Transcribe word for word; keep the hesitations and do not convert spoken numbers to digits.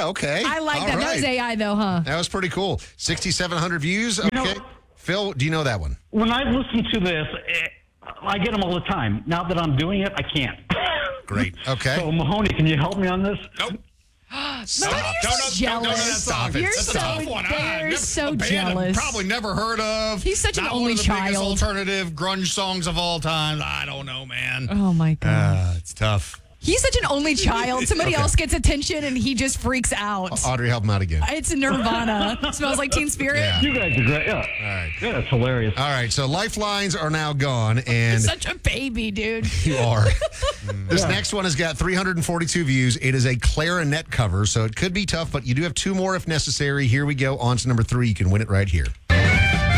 Yeah, okay. I like All that. That was right. A I, though, huh? That was pretty cool. sixty-seven hundred views. Okay. know- Phil, do you know that one? When I listen to this, eh, I get them all the time. Now that I'm doing it, I can't. Great. Okay. So, Mahoney, can you help me on this? Nope. Stop. You're Don't know- so don't know that jealous. song. Stop it. You're That's so, a tough one. they're I never- so a band I've jealous. Probably never heard of. He's such an Not only one of the biggest child. alternative grunge songs of all time. I don't know, man. Oh, my God. Ah, it's tough. He's such an only child. Somebody Okay. else gets attention, and he just freaks out. Audrey, help him out again. It's Nirvana. Smells like Teen Spirit. Yeah. You guys are great. Yeah. All right. Yeah, it's hilarious. All right. So lifelines are now gone, and Such a baby, dude. you are. This Yeah. next one has got three hundred forty-two views. It is a clarinet cover, so it could be tough, but you do have two more if necessary. Here we go. On to number three. You can win it right here.